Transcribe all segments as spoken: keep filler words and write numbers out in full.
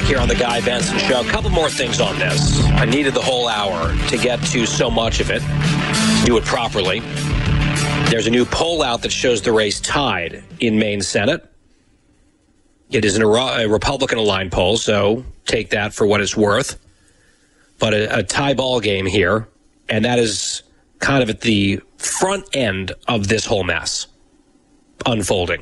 here on the Guy Benson Show. A couple more things on this. I needed the whole hour to get to so much of it, do it properly. There's a new poll out that shows the race tied in Maine Senate. It is an, a Republican-aligned poll, so take that for what it's worth. But a, a tie ball game here, and that is kind of at the front end of this whole mess unfolding,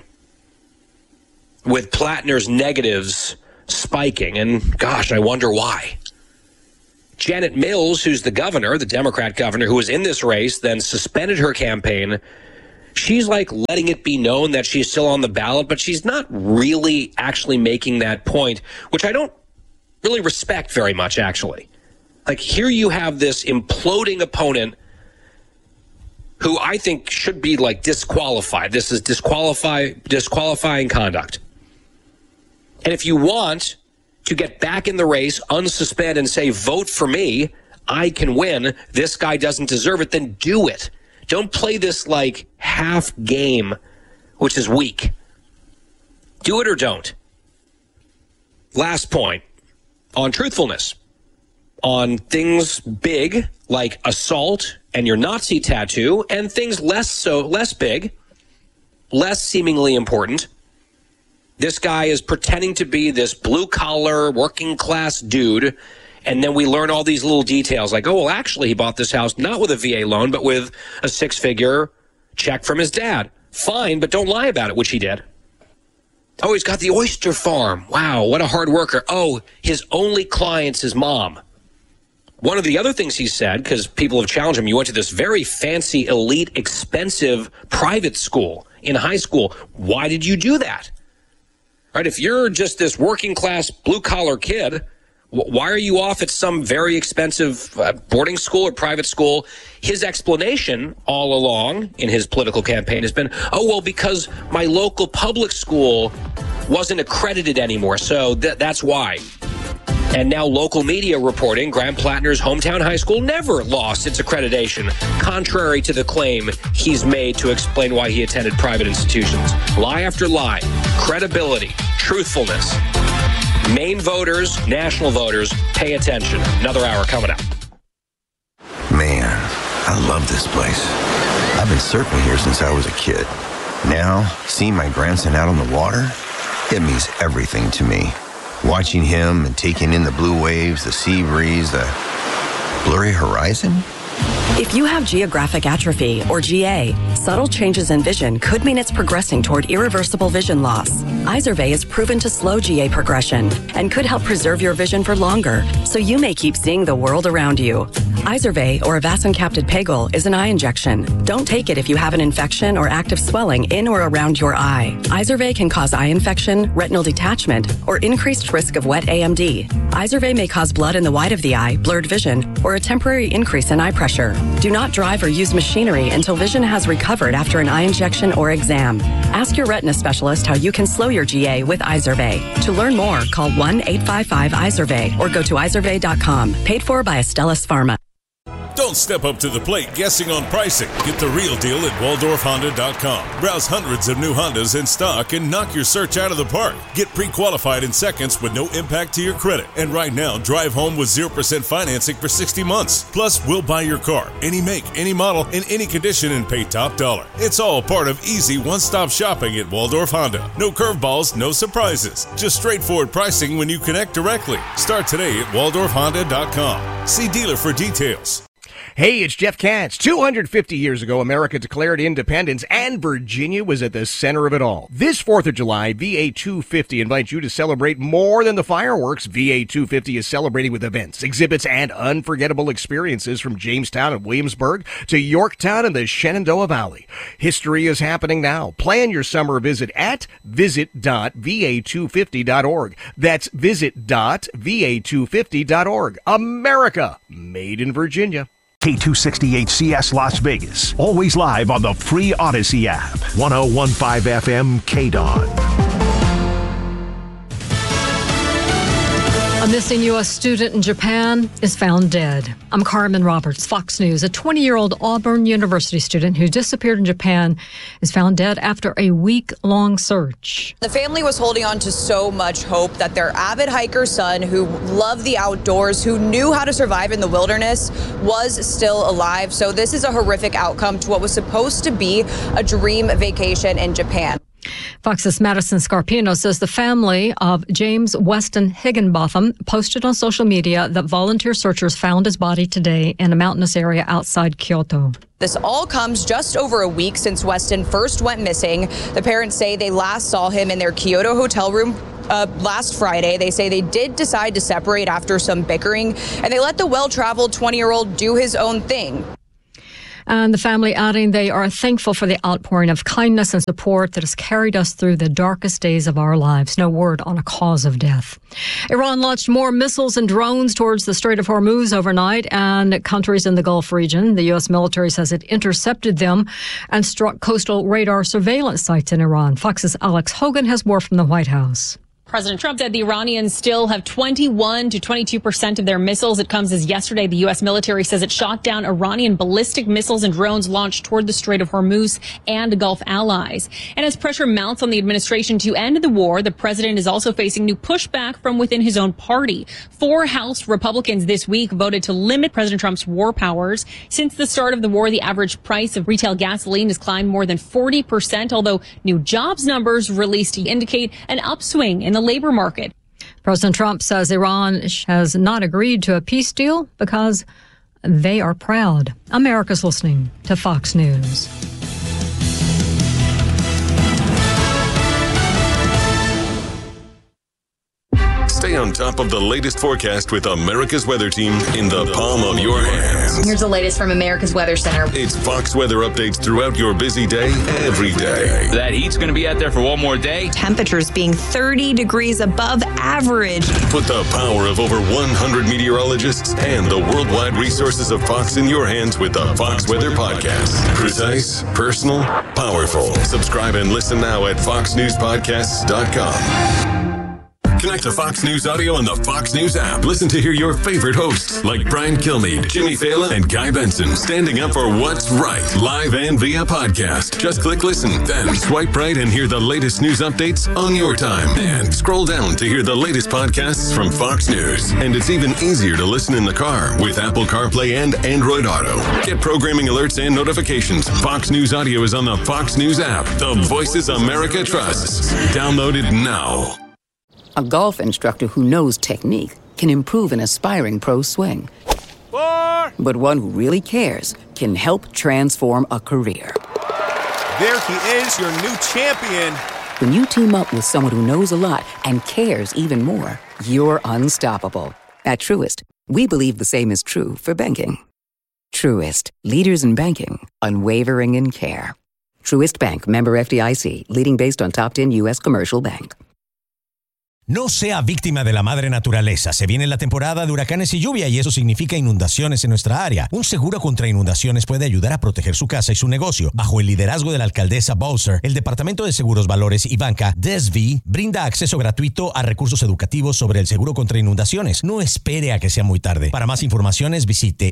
with Plattner's negatives spiking, and gosh, I wonder why. Janet Mills, who's the governor, the Democrat governor, who was in this race, then suspended her campaign. She's like letting it be known that she's still on the ballot, but she's not really actually making that point, which I don't really respect very much, actually. Like, here you have this imploding opponent who I think should be, like, disqualified. This is disqualify, disqualifying conduct. And if you want to get back in the race, unsuspend, and say, vote for me, I can win, this guy doesn't deserve it, then do it. Don't play this, like, half game, which is weak. Do it or don't. Last point on truthfulness. On things big, like assault and your Nazi tattoo, and things less so, less big, less seemingly important. This guy is pretending to be this blue-collar, working-class dude, and then we learn all these little details, like, oh, well, actually, he bought this house not with a V A loan, but with a six-figure check from his dad. Fine, but don't lie about it, which he did. Oh, he's got the oyster farm. Wow, what a hard worker. Oh, his only client's his mom. One of the other things he said, because people have challenged him, you went to this very fancy, elite, expensive private school in high school. Why did you do that? Right? If you're just this working-class, blue-collar kid, why are you off at some very expensive uh, boarding school or private school? His explanation all along in his political campaign has been, oh, well, because my local public school wasn't accredited anymore, so th- that's why. And now local media reporting Graham Plattner's hometown high school never lost its accreditation, contrary to the claim he's made to explain why he attended private institutions. Lie after lie, credibility, truthfulness. Maine voters, national voters, pay attention. Another hour coming up. Man, I love this place. I've been surfing here since I was a kid. Now, seeing my grandson out on the water, it means everything to me. Watching him and taking in the blue waves, the sea breeze, the blurry horizon. If you have geographic atrophy, or G A, subtle changes in vision could mean it's progressing toward irreversible vision loss. Izervay is proven to slow G A progression and could help preserve your vision for longer, so you may keep seeing the world around you. Izervay, or avacincaptad pegol, is an eye injection. Don't take it if you have an infection or active swelling in or around your eye. Izervay can cause eye infection, retinal detachment, or increased risk of wet A M D. Izervay may cause blood in the white of the eye, blurred vision, or a temporary increase in eye pressure. Do not drive or use machinery until vision has recovered after an eye injection or exam. Ask your retina specialist how you can slow your G A with Izervay. To learn more, call one eight five five Izervay or go to izervay dot com. Paid for by Astellas Pharma. Don't step up to the plate guessing on pricing. Get the real deal at Waldorf Honda dot com. Browse hundreds of new Hondas in stock and knock your search out of the park. Get pre-qualified in seconds with no impact to your credit. And right now, drive home with zero percent financing for sixty months. Plus, we'll buy your car, any make, any model, in any condition, and pay top dollar. It's all part of easy one-stop shopping at Waldorf Honda. No curveballs, no surprises. Just straightforward pricing when you connect directly. Start today at Waldorf Honda dot com. See dealer for details. Hey, it's Jeff Katz. two hundred fifty years ago, America declared independence, and Virginia was at the center of it all. This fourth of July, V A two fifty invites you to celebrate more than the fireworks. V A two fifty is celebrating with events, exhibits, and unforgettable experiences from Jamestown and Williamsburg to Yorktown and the Shenandoah Valley. History is happening now. Plan your summer visit at visit dot v a two fifty dot org. That's visit dot v a two fifty dot org. America, made in Virginia. K two sixty-eight C S Las Vegas. Always live on the free Odyssey app. one oh one point five F M K D O N. A missing U S student in Japan is found dead. I'm Carmen Roberts, Fox News. A twenty-year-old Auburn University student who disappeared in Japan is found dead after a week-long search. The family was holding on to so much hope that their avid hiker son, who loved the outdoors, who knew how to survive in the wilderness, was still alive. So this is a horrific outcome to what was supposed to be a dream vacation in Japan. Fox's Madison Scarpino says the family of James Weston Higginbotham posted on social media that volunteer searchers found his body today in a mountainous area outside Kyoto. This all comes just over a week since Weston first went missing. The parents say they last saw him in their Kyoto hotel room Uh, last Friday. They say they did decide to separate after some bickering, and they let the well-traveled twenty-year-old do his own thing. And the family adding they are thankful for the outpouring of kindness and support that has carried us through the darkest days of our lives. No word on a cause of death. Iran launched more missiles and drones towards the Strait of Hormuz overnight and countries in the Gulf region. The U S military says it intercepted them and struck coastal radar surveillance sites in Iran. Fox's Alex Hogan has more from the White House. President Trump said the Iranians still have twenty-one to twenty-two percent of their missiles. It comes as yesterday the U S military says it shot down Iranian ballistic missiles and drones launched toward the Strait of Hormuz and Gulf allies. And as pressure mounts on the administration to end the war, the president is also facing new pushback from within his own party. Four House Republicans this week voted to limit President Trump's war powers. Since the start of the war, the average price of retail gasoline has climbed more than forty percent, although new jobs numbers released indicate an upswing in the labor market. President Trump says Iran has not agreed to a peace deal because they are proud. America's listening to Fox News. Stay on top of the latest forecast with America's Weather Team in the palm of your hands. Here's the latest from America's Weather Center. It's Fox weather updates throughout your busy day, every day. That heat's going to be out there for one more day. Temperatures being thirty degrees above average. Put the power of over one hundred meteorologists and the worldwide resources of Fox in your hands with the Fox Weather Podcast. Precise, personal, powerful. Subscribe and listen now at fox news podcasts dot com. Connect to Fox News Audio on the Fox News app. Listen to hear your favorite hosts like Brian Kilmeade, Jimmy Fallon, and Guy Benson standing up for what's right, live and via podcast. Just click listen, then swipe right and hear the latest news updates on your time. And scroll down to hear the latest podcasts from Fox News. And it's even easier to listen in the car with Apple CarPlay and Android Auto. Get programming alerts and notifications. Fox News Audio is on the Fox News app. The voices America trusts. Download it now. A golf instructor who knows technique can improve an aspiring pro's swing. Four. But one who really cares can help transform a career. There he is, your new champion. When you team up with someone who knows a lot and cares even more, you're unstoppable. At Truist, we believe the same is true for banking. Truist, leaders in banking, unwavering in care. Truist Bank, member F D I C, leading based on top ten U S commercial bank. No sea víctima de la madre naturaleza. Se viene la temporada de huracanes y lluvia y eso significa inundaciones en nuestra área. Un seguro contra inundaciones puede ayudar a proteger su casa y su negocio. Bajo el liderazgo de la alcaldesa Bowser, el Departamento de Seguros, Valores y Banca, D S V, brinda acceso gratuito a recursos educativos sobre el seguro contra inundaciones. No espere a que sea muy tarde. Para más informaciones visite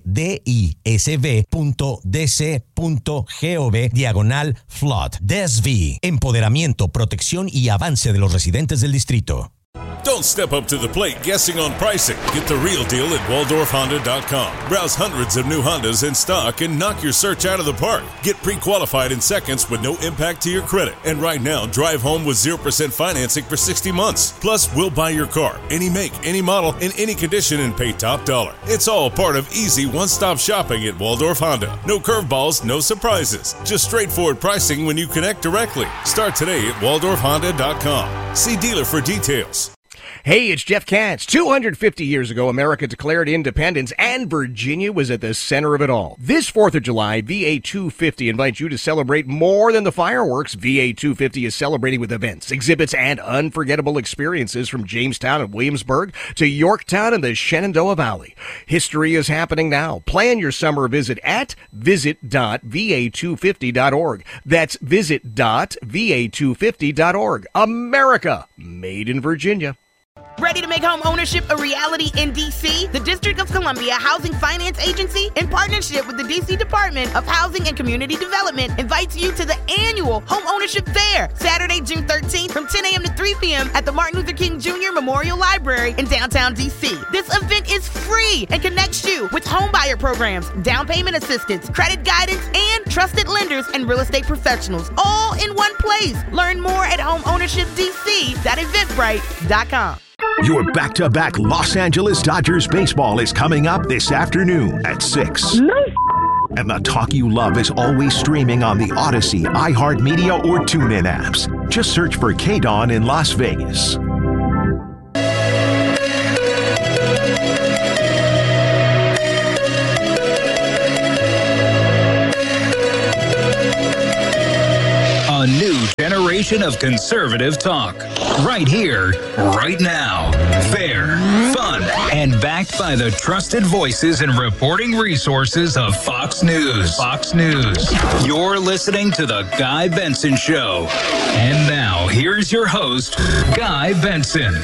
disv.dc.gov diagonal flood. D S V, empoderamiento, protección y avance de los residentes del distrito. Don't step up to the plate guessing on pricing. Get the real deal at waldorf honda dot com. Browse hundreds of new Hondas in stock and knock your search out of the park. Get pre-qualified in seconds with no impact to your credit. And right now, drive home with zero percent financing for sixty months. Plus, we'll buy your car, any make, any model, in any condition and pay top dollar. It's all part of easy one-stop shopping at Waldorf Honda. No curveballs, no surprises. Just straightforward pricing when you connect directly. Start today at waldorf honda dot com. See dealer for details. Hey, it's Jeff Katz. two hundred fifty years ago, America declared independence, and Virginia was at the center of it all. This fourth of July, V A two fifty invites you to celebrate more than the fireworks. V A two fifty is celebrating with events, exhibits, and unforgettable experiences from Jamestown and Williamsburg to Yorktown and the Shenandoah Valley. History is happening now. Plan your summer visit at visit dot v a two fifty dot org. That's visit dot v a two fifty dot org. America, made in Virginia. Ready to make home ownership a reality in D C? The District of Columbia Housing Finance Agency, in partnership with the D C Department of Housing and Community Development, invites you to the annual Home Ownership Fair, Saturday, June thirteenth from ten a.m. to three p.m. at the Martin Luther King Junior Memorial Library in downtown D C. This event is free and connects you with homebuyer programs, down payment assistance, credit guidance, and trusted lenders and real estate professionals, all in one place. Learn more at home ownership d c dot eventbrite dot com. Your back-to-back Los Angeles Dodgers baseball is coming up this afternoon at six. Nice. And the talk you love is always streaming on the Odyssey, iHeartMedia, or TuneIn apps. Just search for K-Dawn in Las Vegas. A new generation of conservative talk. Right here, right now. Fair, fun, and backed by the trusted voices and reporting resources of Fox News. Fox News. You're listening to The Guy Benson Show. And now, here's your host, Guy Benson.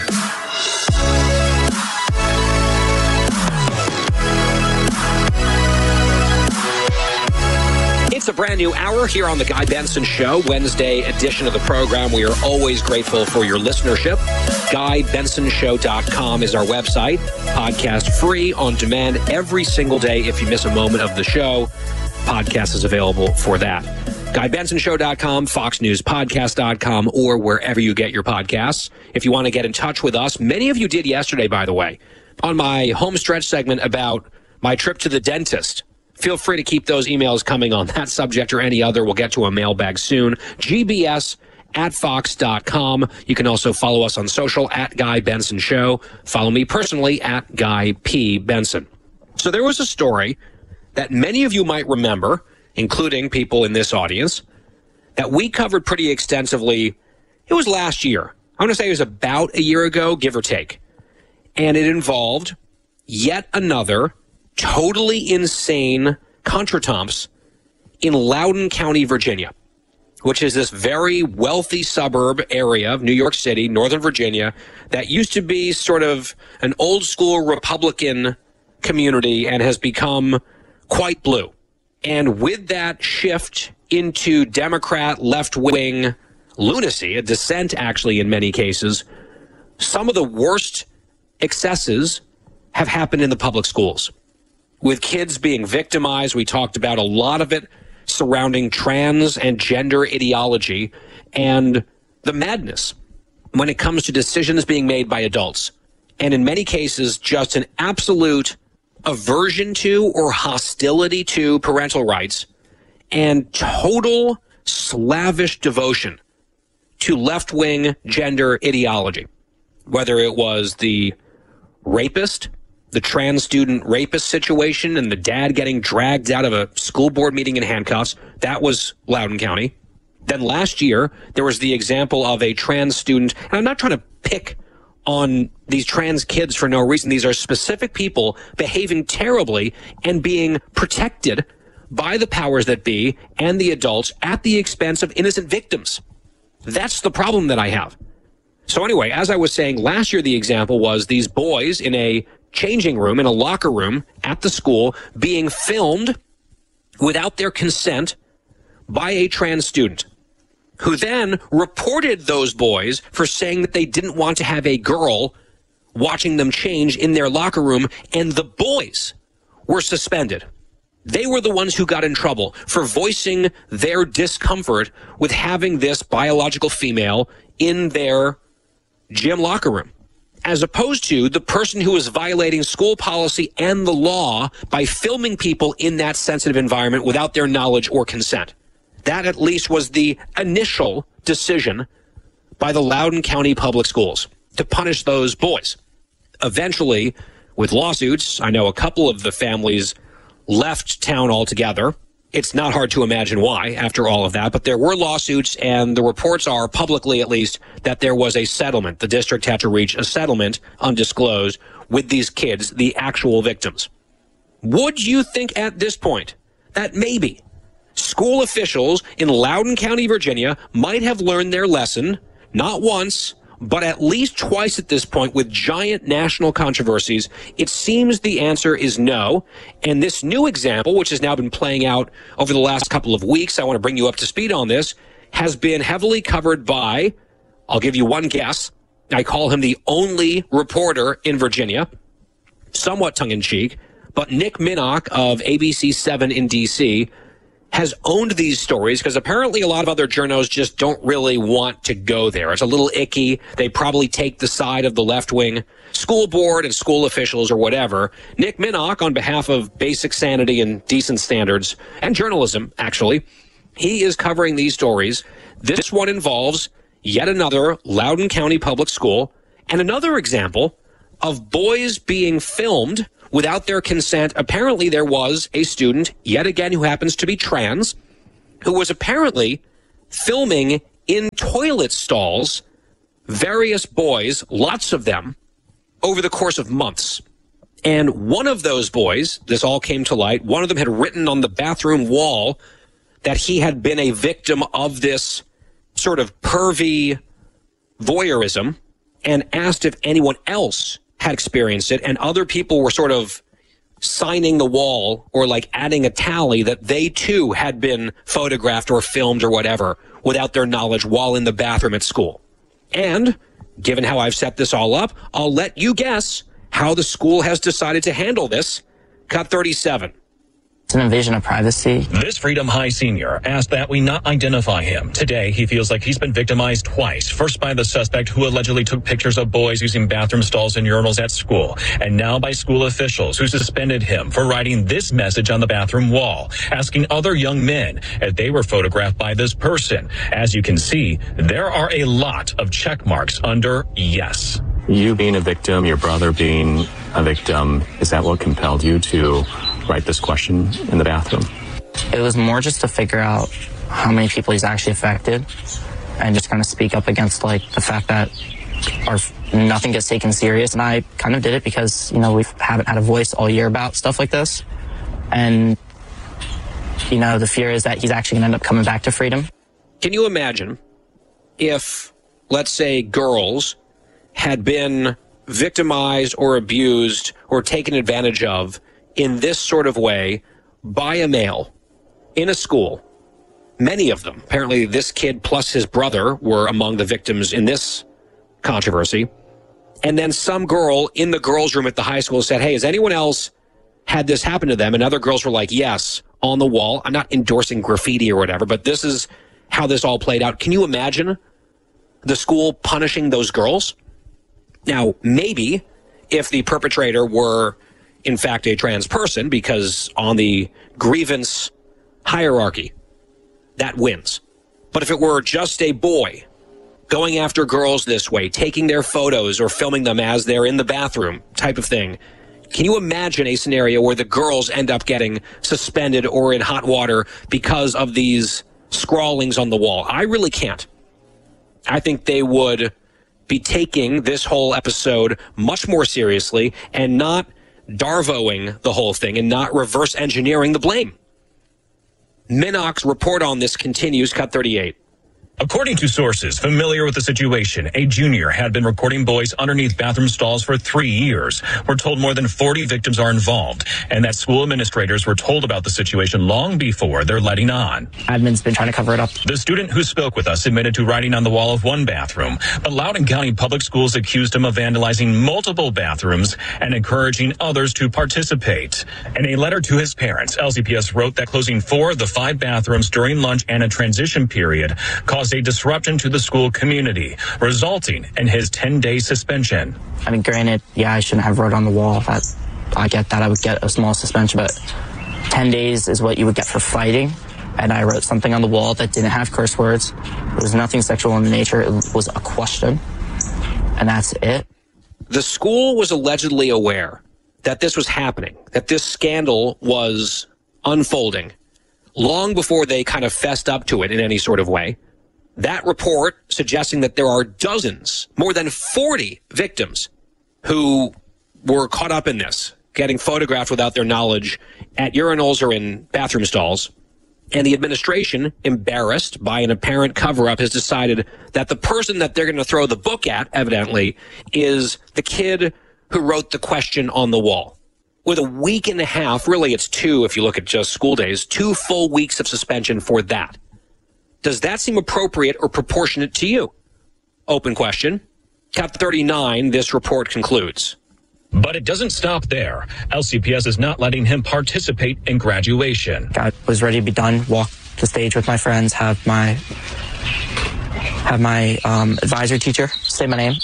It's a brand new hour here on The Guy Benson Show, Wednesday edition of the program. We are always grateful for your listenership. guy benson show dot com is our website. Podcast free on demand every single day. If you miss a moment of the show, podcast is available for that. guy benson show dot com, fox news podcast dot com, or wherever you get your podcasts. If you want to get in touch with us, many of you did yesterday, by the way, on my home stretch segment about my trip to the dentist. Feel free to keep those emails coming on that subject or any other. We'll get to a mailbag soon. G B S at fox dot com. You can also follow us on social at Guy Benson Show. Follow me personally at Guy P. Benson. So there was a story that many of you might remember, including people in this audience, that we covered pretty extensively. It was last year. I want to say it was about a year ago, give or take. And it involved yet another totally insane contretemps in Loudoun County, Virginia, which is this very wealthy suburb area of New York City, Northern Virginia, that used to be sort of an old school Republican community and has become quite blue. And with that shift into Democrat left-wing lunacy, a dissent actually in many cases, some of the worst excesses have happened in the public schools. With kids being victimized, we talked about a lot of it surrounding trans and gender ideology and the madness when it comes to decisions being made by adults. And in many cases, just an absolute aversion to or hostility to parental rights and total slavish devotion to left-wing gender ideology. Whether it was the rapist, the trans student rapist situation and the dad getting dragged out of a school board meeting in handcuffs. That was Loudoun County. Then last year, there was the example of a trans student. And I'm not trying to pick on these trans kids for no reason. These are specific people behaving terribly and being protected by the powers that be and the adults at the expense of innocent victims. That's the problem that I have. So anyway, as I was saying, last year the example was these boys in a changing room, in a locker room at the school, being filmed without their consent by a trans student, who then reported those boys for saying that they didn't want to have a girl watching them change in their locker room, and the boys were suspended. They were the ones who got in trouble for voicing their discomfort with having this biological female in their gym locker room, as opposed to the person who was violating school policy and the law by filming people in that sensitive environment without their knowledge or consent. That at least was the initial decision by the Loudoun County Public Schools to punish those boys. Eventually, with lawsuits, I know a couple of the families left town altogether. It's not hard to imagine why after all of that, but there were lawsuits, and the reports are, publicly at least, that there was a settlement. The district had to reach a settlement, undisclosed, with these kids, the actual victims. Would you think at this point that maybe school officials in Loudoun County, Virginia might have learned their lesson, not once, but at least twice at this point with giant national controversies, it seems the answer is no. And this new example, which has now been playing out over the last couple of weeks, I want to bring you up to speed on this, has been heavily covered by, I'll give you one guess, I call him the only reporter in Virginia, somewhat tongue-in-cheek, but Nick Minnock of A B C seven in D C has owned these stories because apparently a lot of other journos just don't really want to go there. It's a little icky. They probably take the side of the left-wing school board and school officials or whatever. Nick Minnock, on behalf of Basic Sanity and Decent Standards, and journalism, actually, he is covering these stories. This one involves yet another Loudoun County public school and another example of boys being filmed without their consent. Apparently there was a student, yet again, who happens to be trans, who was apparently filming in toilet stalls various boys, lots of them, over the course of months. And one of those boys, this all came to light, one of them had written on the bathroom wall that he had been a victim of this sort of pervy voyeurism and asked if anyone else had experienced it, and other people were sort of signing the wall or like adding a tally that they too had been photographed or filmed or whatever without their knowledge while in the bathroom at school. And given how I've set this all up, I'll let you guess how the school has decided to handle this. Cut thirty-seven. It's an invasion of privacy. This Freedom High senior asked that we not identify him. Today, he feels like he's been victimized twice. First by the suspect who allegedly took pictures of boys using bathroom stalls and urinals at school. And now by school officials who suspended him for writing this message on the bathroom wall, asking other young men if they were photographed by this person. As you can see, there are a lot of check marks under yes. You being a victim, your brother being a victim, is that what compelled you to write this question in the bathroom? It was more just to figure out how many people he's actually affected and just kind of speak up against like the fact that our nothing gets taken serious. And I kind of did it because, you know, we haven't had a voice all year about stuff like this. And, you know, the fear is that he's actually going to end up coming back to freedom. Can you imagine if, let's say, girls had been victimized or abused or taken advantage of in this sort of way by a male in a school? Many of them. Apparently this kid plus his brother were among the victims in this controversy. And then some girl in the girls' room at the high school said, hey, has anyone else had this happen to them? And other girls were like, yes, on the wall. I'm not endorsing graffiti or whatever, but this is how this all played out. Can you imagine the school punishing those girls? Now, maybe if the perpetrator were in fact a trans person, because on the grievance hierarchy, that wins. But if it were just a boy going after girls this way, taking their photos or filming them as they're in the bathroom type of thing, can you imagine a scenario where the girls end up getting suspended or in hot water because of these scrawlings on the wall? I really can't. I think they would be taking this whole episode much more seriously and not Darvoing the whole thing and not reverse engineering the blame. Minnock's report on this continues. Cut thirty-eight. According to sources familiar with the situation, a junior had been recording boys underneath bathroom stalls for three years. We're told more than forty victims are involved, and that school administrators were told about the situation long before they're letting on. Admin's been trying to cover it up. The student who spoke with us admitted to writing on the wall of one bathroom, but Loudoun County Public Schools accused him of vandalizing multiple bathrooms and encouraging others to participate. In a letter to his parents, L C P S wrote that closing four of the five bathrooms during lunch and a transition period caused a disruption to the school community, resulting in his ten-day suspension. I mean, granted, yeah, I shouldn't have wrote on the wall. That, I get that I would get a small suspension, but ten days is what you would get for fighting. And I wrote something on the wall that didn't have curse words. It was nothing sexual in nature. It was a question. And that's it. The school was allegedly aware that this was happening, that this scandal was unfolding long before they kind of fessed up to it in any sort of way. That report suggesting that there are dozens, more than forty victims who were caught up in this, getting photographed without their knowledge at urinals or in bathroom stalls. And the administration, embarrassed by an apparent cover-up, has decided that the person that they're going to throw the book at, evidently, is the kid who wrote the question on the wall. With a week and a half, really it's two if you look at just school days, two full weeks of suspension for that. Does that seem appropriate or proportionate to you? Open question. Cut thirty-nine, this report concludes. But it doesn't stop there. L C P S is not letting him participate in graduation. I was ready to be done, walk the stage with my friends, have my have my um, advisor teacher say my name.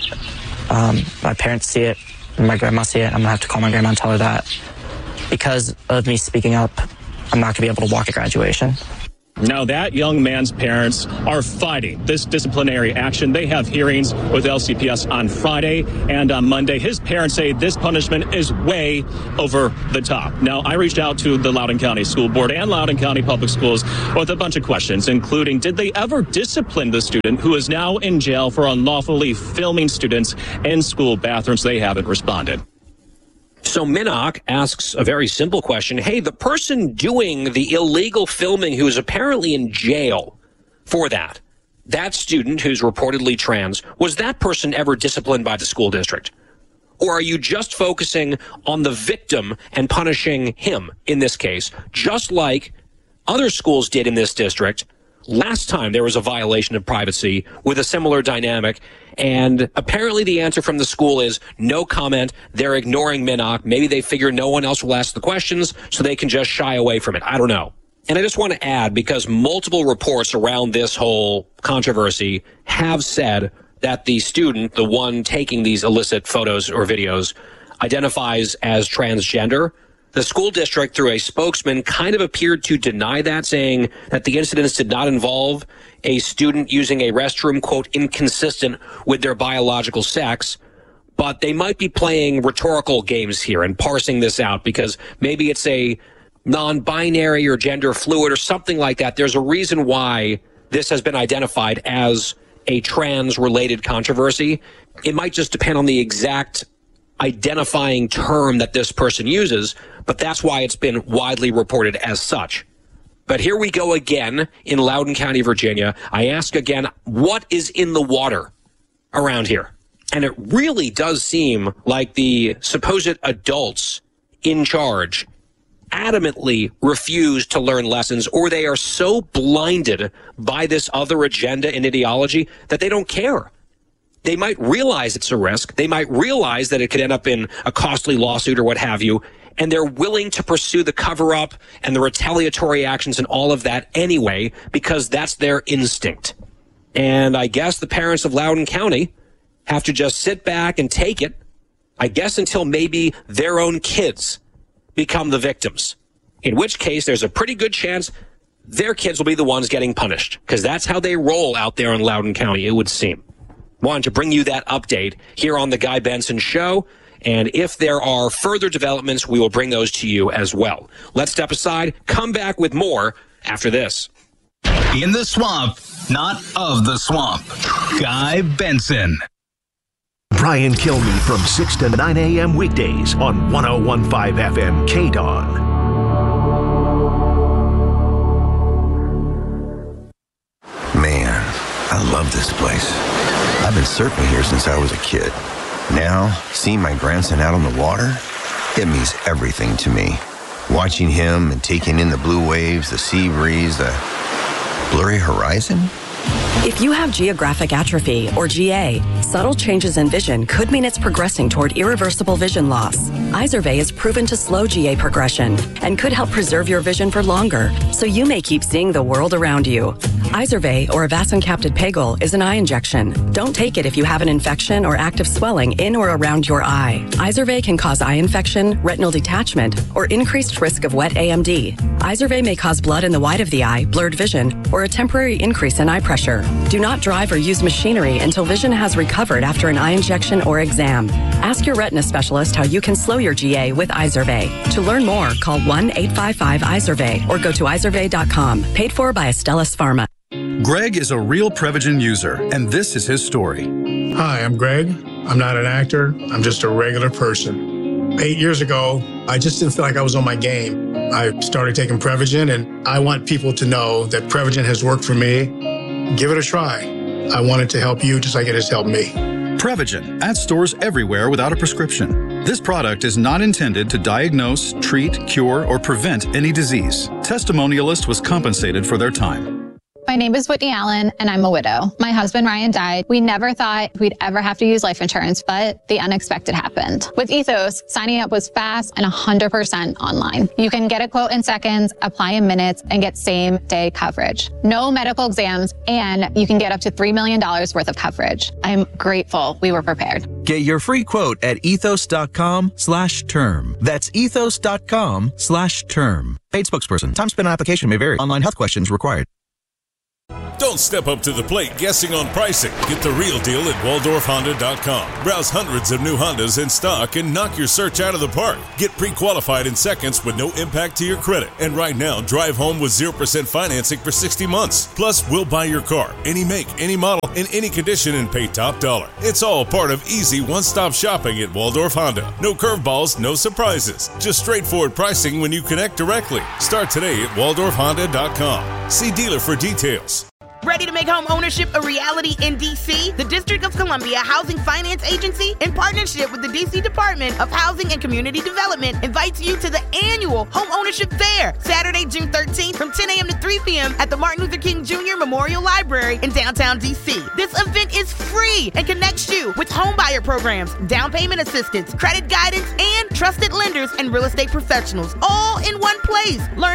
Um, my parents see it, and my grandma see it. I'm going to have to call my grandma and tell her that. Because of me speaking up, I'm not going to be able to walk at graduation. Now that young man's parents are fighting this disciplinary action. They have hearings with L C P S on Friday and on Monday. His parents say this punishment is way over the top. Now, I reached out to the Loudoun County School Board and Loudoun County Public Schools with a bunch of questions, including did they ever discipline the student who is now in jail for unlawfully filming students in school bathrooms? They haven't responded. So Minnock asks a very simple question. Hey, the person doing the illegal filming who is apparently in jail for that, that student who's reportedly trans, was that person ever disciplined by the school district? Or are you just focusing on the victim and punishing him in this case, just like other schools did in this district last time there was a violation of privacy with a similar dynamic? And apparently the answer from the school is no comment. They're ignoring Minnock. Maybe they figure no one else will ask the questions, so they can just shy away from it. I don't know. And I just want to add, because multiple reports around this whole controversy have said that the student, the one taking these illicit photos or videos, identifies as transgender. The school district, through a spokesman, kind of appeared to deny that, saying that the incidents did not involve a student using a restroom, quote, inconsistent with their biological sex. But they might be playing rhetorical games here and parsing this out, because maybe it's a non-binary or gender fluid or something like that. There's a reason why this has been identified as a trans-related controversy. It might just depend on the exact identifying term that this person uses, but that's why it's been widely reported as such. But here we go again in Loudoun County, Virginia. I ask again, what is in the water around here? And it really does seem like the supposed adults in charge adamantly refuse to learn lessons, or they are so blinded by this other agenda and ideology that they don't care. They might realize it's a risk. They might realize that it could end up in a costly lawsuit or what have you, and they're willing to pursue the cover-up and the retaliatory actions and all of that anyway, because that's their instinct. And I guess the parents of Loudoun County have to just sit back and take it, I guess until maybe their own kids become the victims, in which case there's a pretty good chance their kids will be the ones getting punished, because that's how they roll out there in Loudoun County, it would seem. Wanted to bring you that update here on the Guy Benson Show, and if there are further developments, we will bring those to you as well. Let's step aside, come back with more after this. In the swamp, not of the swamp. Guy Benson. Brian Kilmeade from six to nine a.m. weekdays on one oh one point five F M K D O N. Man, I love this place. I've been surfing here since I was a kid. Now, seeing my grandson out on the water, it means everything to me. Watching him and taking in the blue waves, the sea breeze, the blurry horizon. If you have geographic atrophy, or G A, subtle changes in vision could mean it's progressing toward irreversible vision loss. Izervay is proven to slow G A progression and could help preserve your vision for longer, so you may keep seeing the world around you. Izervay, or avacincaptad pegol, is an eye injection. Don't take it if you have an infection or active swelling in or around your eye. Izervay can cause eye infection, retinal detachment, or increased risk of wet A M D. Izervay may cause blood in the white of the eye, blurred vision, or a temporary increase in eye pressure. Do not drive or use machinery until vision has recovered after an eye injection or exam. Ask your retina specialist how you can slow your G A with Izervay. To learn more, call one eight five five Izervay or go to izervay dot com. Paid for by Astellas Pharma. Greg is a real Prevagen user, and this is his story. Hi, I'm Greg. I'm not an actor. I'm just a regular person. Eight years ago, I just didn't feel like I was on my game. I started taking Prevagen, and I want people to know that Prevagen has worked for me. Give it a try. I want it to help you just like it has helped me. Prevagen at stores everywhere without a prescription. This product is not intended to diagnose, treat, cure, or prevent any disease. Testimonialist was compensated for their time. My name is Whitney Allen, and I'm a widow. My husband, Ryan, died. We never thought we'd ever have to use life insurance, but the unexpected happened. With Ethos, signing up was fast and one hundred percent online. You can get a quote in seconds, apply in minutes, and get same-day coverage. No medical exams, and you can get up to three million dollars worth of coverage. I'm grateful we were prepared. Get your free quote at ethos.com slash term. That's ethos.com slash term. Paid spokesperson. Time spent on application may vary. Online health questions required. Don't step up to the plate guessing on pricing. Get the real deal at Waldorf Honda dot com. Browse hundreds of new Hondas in stock and knock your search out of the park. Get pre-qualified in seconds with no impact to your credit. And right now, drive home with zero percent financing for sixty months. Plus, we'll buy your car, any make, any model, in any condition, and pay top dollar. It's all part of easy one-stop shopping at Waldorf Honda. No curveballs, no surprises. Just straightforward pricing when you connect directly. Start today at Waldorf Honda dot com. See dealer for details. Ready to make home ownership a reality in D C? The District of Columbia Housing Finance Agency, in partnership with the D C Department of Housing and Community Development, invites you to the annual Home Ownership Fair, Saturday, June thirteenth from ten a.m. to three p.m. at the Martin Luther King Junior Memorial Library in downtown D C. This event is free and connects you with homebuyer programs, down payment assistance, credit guidance, and trusted lenders and real estate professionals, all in one place. Learn